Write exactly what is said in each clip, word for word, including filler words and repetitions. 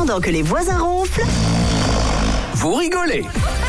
Pendant que les voisins ronflent, vous rigolez.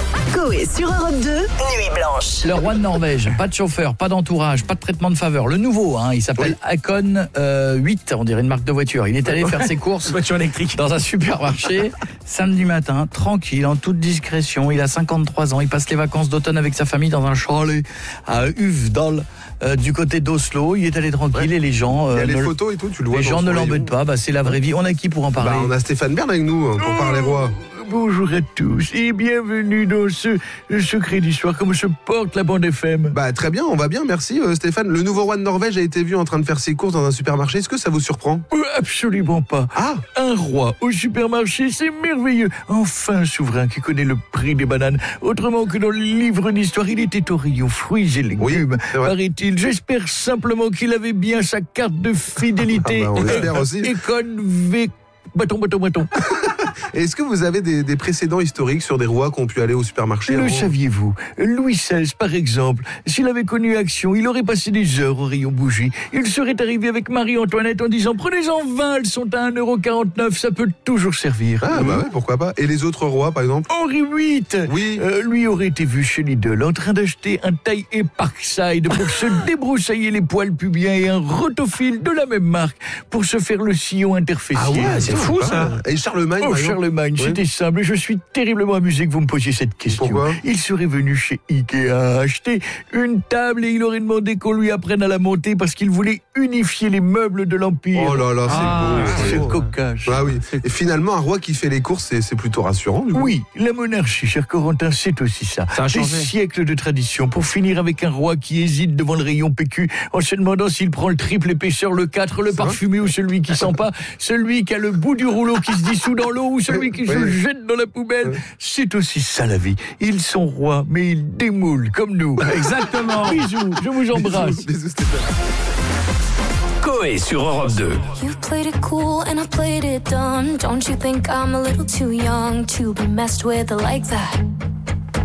Coé sur Europe deux, Nuit Blanche. Le roi de Norvège, pas de chauffeur, pas d'entourage, pas de traitement de faveur. Le nouveau, hein, il s'appelle oui. Acon euh, huit, on dirait une marque de voiture. Il est allé faire ses courses voiture électrique dans un supermarché samedi matin, tranquille, en toute discrétion. Il a cinquante-trois ans, il passe les vacances d'automne avec sa famille dans un chalet à Uvdal, euh, du côté d'Oslo. Il est allé tranquille ouais. et les gens... Euh, il y a les ne, photos et tout, tu le vois. Les gens ne l'embêtent pas, bah, c'est la vraie vie. On a qui pour en parler? Bah, on a Stéphane Bern avec nous pour parler roi. Bonjour à tous et bienvenue dans ce secret d'histoire. Comment se porte la bande F M? Bah très bien, on va bien, merci euh, Stéphane. Le nouveau roi de Norvège a été vu en train de faire ses courses dans un supermarché. Est-ce que ça vous surprend? euh, Absolument pas. Ah, un roi au supermarché, c'est merveilleux. Enfin un souverain qui connaît le prix des bananes. Autrement que dans le livre d'histoire, il était au rayon fruits et légumes, oui, paraît-il. J'espère simplement qu'il avait bien sa carte de fidélité. Ah bah, on l'espère aussi. Econ V... Bâton, bâton, bâton. Est-ce que vous avez des, des précédents historiques sur des rois qui ont pu aller au supermarché? Le saviez-vous? Louis seize, par exemple, s'il avait connu Action, il aurait passé des heures au rayon bougie. Il serait arrivé avec Marie-Antoinette en disant « Prenez-en vingt, elles sont à un euro quarante-neuf, ça peut toujours servir. » Ah bah ouais, pourquoi pas. Et les autres rois, par exemple? Henri huit, oui. euh, lui aurait été vu chez Lidl en train d'acheter un taille et Parkside pour se débroussailler les poils pubiens et un rotophile de la même marque pour se faire le sillon interfécier. Ah ouais, c'est fou ça. Et Charlemagne, oh, Charlemagne, oui. C'était simple. Je suis terriblement amusé que vous me posiez cette question. Pourquoi? Il serait venu chez Ikea acheter une table et il aurait demandé qu'on lui apprenne à la monter parce qu'il voulait unifier les meubles de l'Empire. Oh là là, c'est ah, beau. C'est beau. cocasse. Ah oui. Et finalement, un roi qui fait les courses, c'est, c'est plutôt rassurant. Du coup. Oui, la monarchie, cher Corentin, c'est aussi ça. Ça a Des changé. siècles de tradition pour finir avec un roi qui hésite devant le rayon P Q en se demandant s'il prend le triple épaisseur, le quatre, le parfumé ou celui qui sent pas, celui qui a le bout du rouleau qui se dissout dans l'eau ou celui qui oui. se jette dans la poubelle. Oui. C'est aussi ça la vie. Ils sont rois, mais ils démoulent comme nous. Exactement. Bisous, je vous embrasse. Bisous, bisous Stéphane. Coé sur Europe deux. You played it cool and I played it dumb. Don't you think I'm a little too young to be messed with like that?